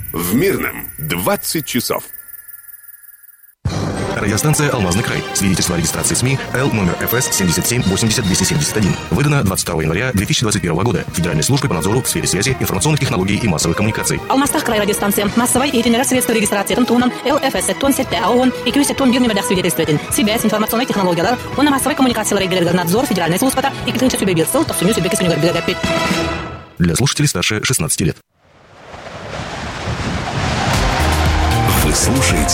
В Мирном 20 часов. Радиостанция «Алмазный край». Свидетельство о регистрации СМИ Л номер ФС 77 80 271. Выдано 22 января 2021 года Федеральной службой по надзору в сфере связи, информационных технологий и массовых коммуникаций. Алмастах край радиостанция. Массовой и средства регистрации тунтунан ЛФС тон сетте АОН и кюсе тон бирный медях свидетельствователь. Связь, информационные технологии, он на массовой коммуникации регулярный надзор Федеральной службы и китынче себе бирсел, то всю себе кисуню горбилегапит. Для слушателей старше 16 лет. Вы слушаете